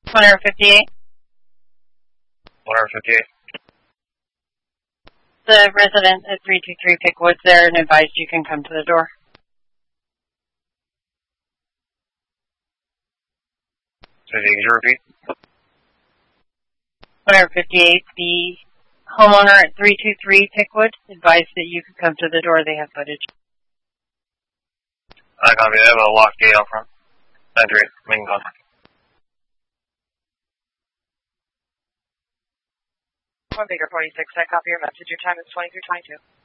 158. 158. The resident at 323 Pickwood's there and advised you can come to the door. So could you repeat? 158. The homeowner at 323 Pickwood advised that you could come to the door. They have footage. I copy. They have a locked gate out front. Entry. Main contact. 1 Baker 46, I copy your message. Your time is 20 through 22.